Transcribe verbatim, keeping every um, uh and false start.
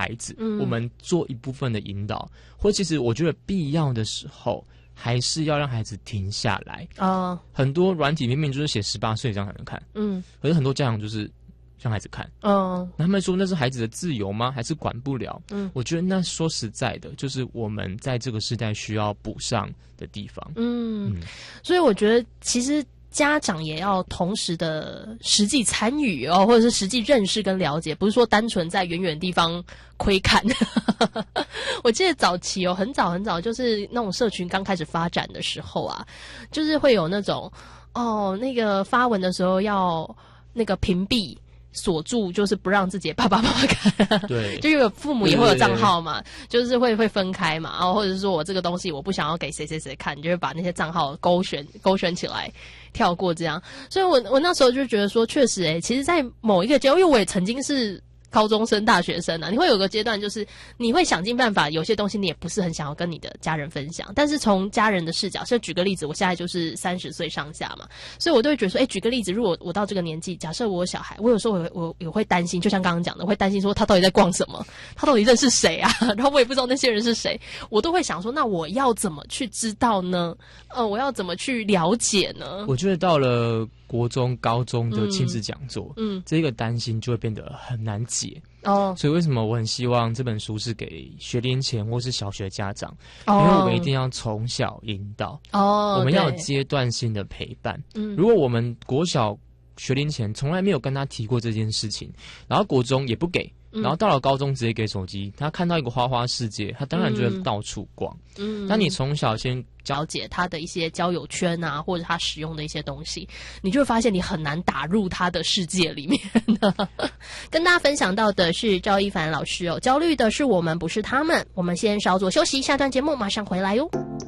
孩子，嗯，我们做一部分的引导，或其实我觉得必要的时候还是要让孩子停下来啊。Uh, 很多软体明明就是写十八岁这样才能看，嗯，可是很多家长就是让孩子看，嗯，那他们说那是孩子的自由吗？还是管不了？嗯，我觉得那说实在的，就是我们在这个时代需要补上的地方。嗯， 嗯，所以我觉得其实家长也要同时的实际参与哦，或者是实际认识跟了解，不是说单纯在远远的地方窥看。我记得早期哦，很早很早，就是那种社群刚开始发展的时候啊，就是会有那种哦，那个发文的时候要那个屏蔽。锁住就是不让自己的爸爸妈妈看， 对， 就有父母也会有账号嘛，就是会会分开嘛，然后或者是说我这个东西我不想要给谁谁谁看，你就会把那些账号勾选勾选起来，跳过这样。所以我我那时候就觉得说，确实诶、欸，其实，在某一个阶段，因为我也曾经是高中生、大学生啊，你会有个阶段，就是你会想尽办法，有些东西你也不是很想要跟你的家人分享，但是从家人的视角，就举个例子，我现在就是三十岁上下嘛，所以我都会觉得说，哎，举个例子，如果我到这个年纪，假设我有小孩，我有时候我我也会担心，就像刚刚讲的，我会担心说他到底在逛什么，他到底认识谁啊？然后我也不知道那些人是谁，我都会想说，那我要怎么去知道呢？呃，我要怎么去了解呢？ 我觉得到了国中、高中的亲子讲座，嗯，这个担心就会变得很难解哦。所以为什么我很希望这本书是给学龄前或是小学家长，哦，因为我们一定要从小引导哦，我们要有阶段性的陪伴。嗯，如果我们国小学龄前从来没有跟他提过这件事情，然后国中也不给。然后到了高中直接给手机，他看到一个花花世界，他当然就会到处逛。嗯，那你从小先了解他的一些交友圈啊，或者他使用的一些东西，你就会发现你很难打入他的世界里面。跟大家分享到的是赵一凡老师哦，焦虑的是我们，不是他们。我们先稍作休息，下段节目马上回来哟。